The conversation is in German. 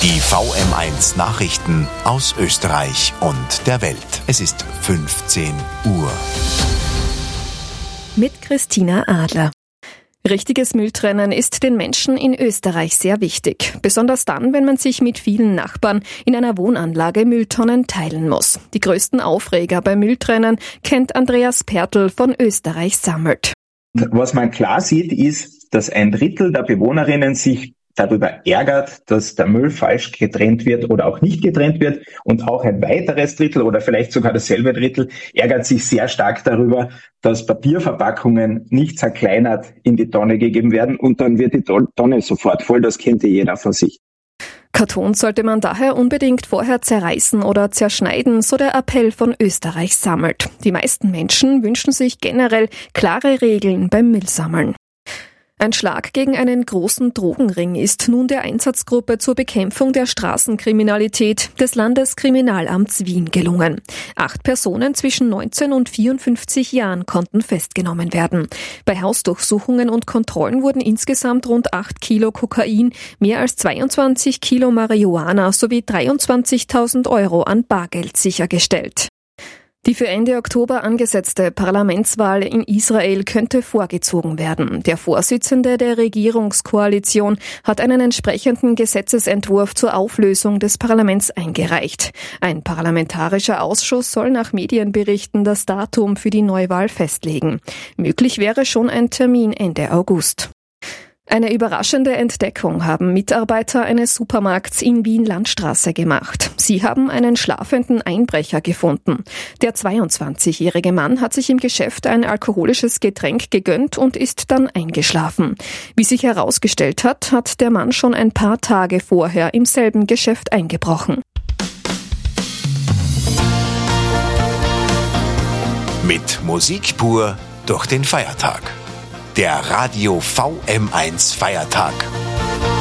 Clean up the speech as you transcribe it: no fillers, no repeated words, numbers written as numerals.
Die VM1 Nachrichten aus Österreich und der Welt. Es ist 15 Uhr. Mit Christina Adler. Richtiges Mülltrennen ist den Menschen in Österreich sehr wichtig. Besonders dann, wenn man sich mit vielen Nachbarn in einer Wohnanlage Mülltonnen teilen muss. Die größten Aufreger beim Mülltrennen kennt Andreas Pertl von Österreich sammelt. Was man klar sieht, ist, dass ein Drittel der Bewohnerinnen sich darüber ärgert, dass der Müll falsch getrennt wird oder auch nicht getrennt wird. Und auch ein weiteres Drittel oder vielleicht sogar dasselbe Drittel ärgert sich sehr stark darüber, dass Papierverpackungen nicht zerkleinert in die Tonne gegeben werden und dann wird die Tonne sofort voll. Das kennt ja jeder von sich. Karton sollte man daher unbedingt vorher zerreißen oder zerschneiden, so der Appell von Österreich sammelt. Die meisten Menschen wünschen sich generell klare Regeln beim Müllsammeln. Ein Schlag gegen einen großen Drogenring ist nun der Einsatzgruppe zur Bekämpfung der Straßenkriminalität des Landeskriminalamts Wien gelungen. 8 Personen zwischen 19 und 54 Jahren konnten festgenommen werden. Bei Hausdurchsuchungen und Kontrollen wurden insgesamt rund 8 Kilo Kokain, mehr als 22 Kilo Marihuana sowie 23.000 Euro an Bargeld sichergestellt. Die für Ende Oktober angesetzte Parlamentswahl in Israel könnte vorgezogen werden. Der Vorsitzende der Regierungskoalition hat einen entsprechenden Gesetzesentwurf zur Auflösung des Parlaments eingereicht. Ein parlamentarischer Ausschuss soll nach Medienberichten das Datum für die Neuwahl festlegen. Möglich wäre schon ein Termin Ende August. Eine überraschende Entdeckung haben Mitarbeiter eines Supermarkts in Wien-Landstraße gemacht. Sie haben einen schlafenden Einbrecher gefunden. Der 22-jährige Mann hat sich im Geschäft ein alkoholisches Getränk gegönnt und ist dann eingeschlafen. Wie sich herausgestellt hat, hat der Mann schon ein paar Tage vorher im selben Geschäft eingebrochen. Mit Musik pur durch den Feiertag. Der Radio VM1 Feiertag.